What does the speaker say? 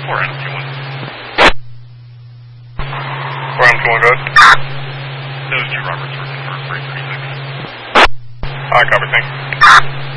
4, Adam 21. 4, Adam 21, go ahead. Those 2 Roberts were confirmed for 836. Copy, thanks.